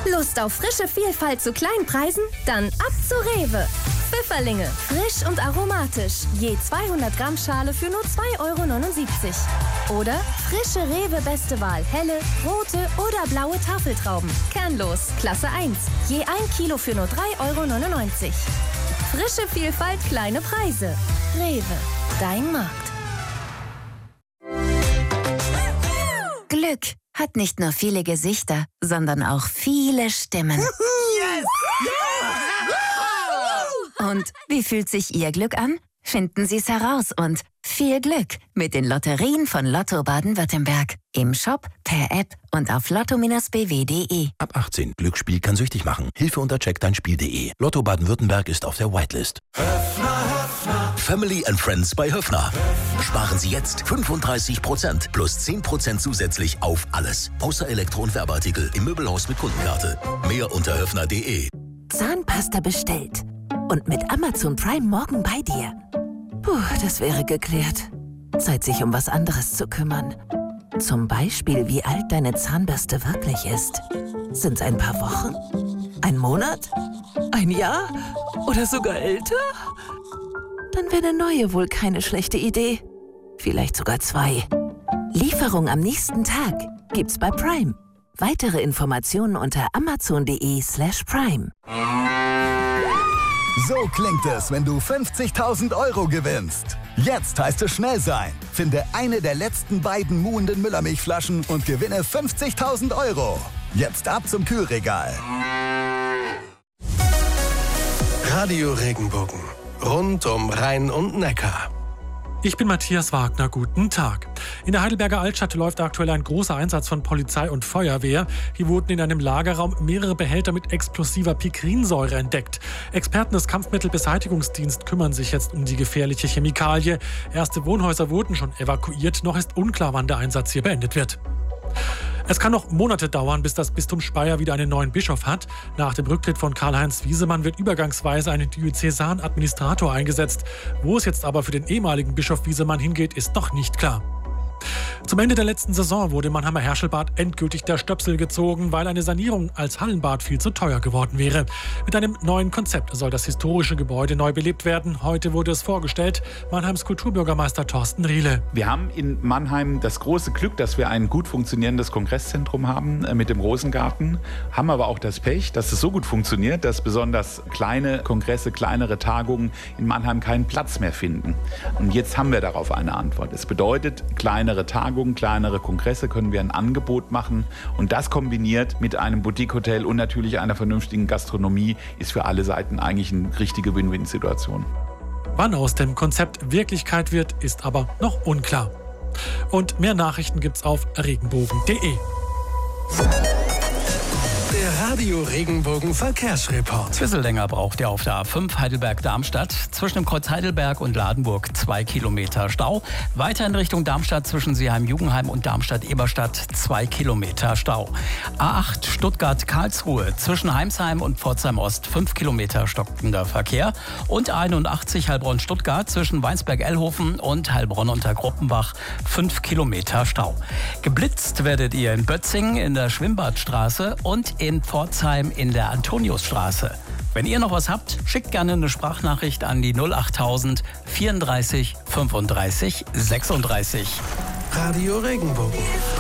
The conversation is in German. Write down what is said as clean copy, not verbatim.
Lust auf frische Vielfalt zu Kleinpreisen? Dann ab zu Rewe. Pfifferlinge, frisch und aromatisch. Je 200 Gramm Schale für nur 2,79 €. Oder frische Rewe Beste Wahl, helle, rote oder blaue Tafeltrauben. Kernlos, Klasse 1. Je 1 Kilo für nur 3,99 €. Frische Vielfalt, kleine Preise. Rewe, dein Markt. Glück hat nicht nur viele Gesichter, sondern auch viele Stimmen. Yes! Und wie fühlt sich Ihr Glück an? Finden Sie es heraus und viel Glück mit den Lotterien von Lotto Baden-Württemberg. Im Shop, per App und auf lotto-bw.de. Ab 18. Glücksspiel kann süchtig machen. Hilfe unter checkdeinspiel.de. Lotto Baden-Württemberg ist auf der Whitelist. Family and Friends bei Höffner. Sparen Sie jetzt 35% plus 10% zusätzlich auf alles. Außer Elektro- und Werbeartikel im Möbelhaus mit Kundenkarte. Mehr unter höffner.de. Zahnpasta bestellt. Und mit Amazon Prime morgen bei dir. Puh, das wäre geklärt. Zeit, sich um was anderes zu kümmern. Zum Beispiel, wie alt deine Zahnbürste wirklich ist. Sind es ein paar Wochen? Ein Monat? Ein Jahr? Oder sogar älter? Dann wäre eine neue wohl keine schlechte Idee. Vielleicht sogar 2. Lieferung am nächsten Tag gibt's bei Prime. Weitere Informationen unter amazon.de/prime. So klingt es, wenn du 50.000 € gewinnst. Jetzt heißt es schnell sein. Finde eine der letzten beiden muhenden Müllermilchflaschen und gewinne 50.000 €. Jetzt ab zum Kühlregal. Radio Regenbogen. Rund um Rhein und Neckar. Ich bin Matthias Wagner, guten Tag. In der Heidelberger Altstadt läuft aktuell ein großer Einsatz von Polizei und Feuerwehr. Hier wurden in einem Lagerraum mehrere Behälter mit explosiver Pikrinsäure entdeckt. Experten des Kampfmittelbeseitigungsdienst kümmern sich jetzt um die gefährliche Chemikalie. Erste Wohnhäuser wurden schon evakuiert, noch ist unklar, wann der Einsatz hier beendet wird. Es kann noch Monate dauern, bis das Bistum Speyer wieder einen neuen Bischof hat. Nach dem Rücktritt von Karl-Heinz Wiesemann wird übergangsweise ein Diözesanadministrator eingesetzt. Wo es jetzt aber für den ehemaligen Bischof Wiesemann hingeht, ist noch nicht klar. Zum Ende der letzten Saison wurde im Mannheimer Herschelbad endgültig der Stöpsel gezogen, weil eine Sanierung als Hallenbad viel zu teuer geworden wäre. Mit einem neuen Konzept soll das historische Gebäude neu belebt werden. Heute wurde es vorgestellt. Mannheims Kulturbürgermeister Thorsten Riele. Wir haben in Mannheim das große Glück, dass wir ein gut funktionierendes Kongresszentrum haben mit dem Rosengarten, haben aber auch das Pech, dass es so gut funktioniert, dass besonders kleine Kongresse, kleinere Tagungen in Mannheim keinen Platz mehr finden. Und jetzt haben wir darauf eine Antwort. Es bedeutet, kleinere Tagungen, kleinere Kongresse können wir ein Angebot machen und das kombiniert mit einem Boutique-Hotel und natürlich einer vernünftigen Gastronomie ist für alle Seiten eigentlich eine richtige Win-Win-Situation. Wann aus dem Konzept Wirklichkeit wird, ist aber noch unklar. Und mehr Nachrichten gibt's auf regenbogen.de. Der Radio Regenbogen Verkehrsreport. Ein bisschen länger braucht ihr auf der A5 Heidelberg-Darmstadt. Zwischen dem Kreuz Heidelberg und Ladenburg 2 Kilometer Stau. Weiter in Richtung Darmstadt zwischen Seeheim-Jugendheim und Darmstadt-Eberstadt 2 Kilometer Stau. A8 Stuttgart-Karlsruhe zwischen Heimsheim und Pforzheim-Ost 5 Kilometer stockender Verkehr. Und A81 Heilbronn-Stuttgart zwischen Weinsberg-Ellhofen und Heilbronn unter Gruppenbach 5 Kilometer Stau. Geblitzt werdet ihr in Bötzingen in der Schwimmbadstraße und in Pforzheim in der Antoniusstraße. Wenn ihr noch was habt, schickt gerne eine Sprachnachricht an die 08000 34 35 36. Radio Regenbogen.